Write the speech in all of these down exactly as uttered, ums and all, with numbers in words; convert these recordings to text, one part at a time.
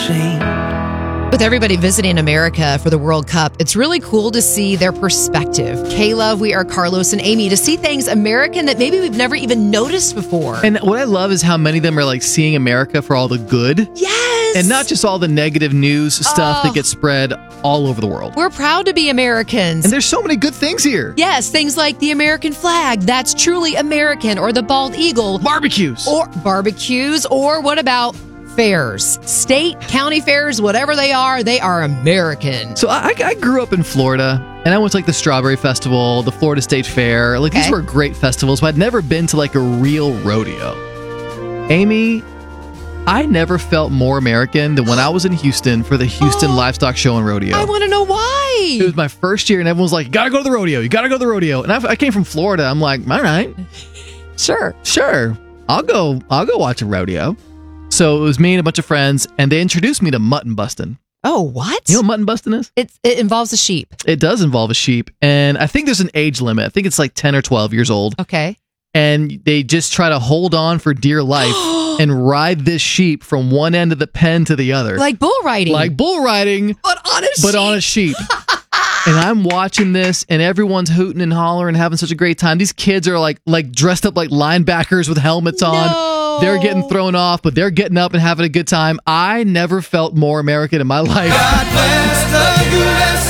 shame. With everybody visiting America for the World Cup, it's really cool to see their perspective. Kayla, we are Carlos and Amy, to see things American that maybe we've never even noticed before. And what I love is how many of them are like seeing America for all the good. Yes! And not just all the negative news stuff Oh. that gets spread all over the world. We're proud to be Americans. And there's so many good things here. Yes, things like the American flag, that's truly American, or the bald eagle. Barbecues. Or barbecues, or what about fairs? State, county fairs, whatever they are, they are American. So I, I grew up in Florida, and I went to like the Strawberry Festival, the Florida State Fair. Like Okay. these were great festivals, but I'd never been to like a real rodeo. Amy, I never felt more American than when I was in Houston for the Houston Oh. Livestock Show and Rodeo. I want to know why. It was my first year, and everyone was like, "You gotta go to the rodeo. You gotta go to the rodeo." And I, I came from Florida. I'm like, "All right, Sure. sure, I'll go. I'll go watch a rodeo." So it was me and a bunch of friends, and they introduced me to mutton busting. Oh, what? You know what mutton busting is? It, it involves a sheep. It does involve a sheep, and I think there's an age limit. I think it's like ten or twelve years old, Okay. and they just try to hold on for dear life and ride this sheep from one end of the pen to the other, Like bull riding. like bull riding, but on a but sheep. on a sheep. And I'm watching this, and everyone's hooting and hollering, having such a great time. These kids are like like dressed up like linebackers with helmets on. No. They're getting thrown off, but they're getting up and having a good time. I never felt more American in my life. God bless the U S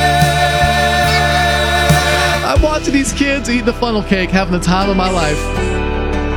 A. I'm watching these kids eating the funnel cake, having the time of my life.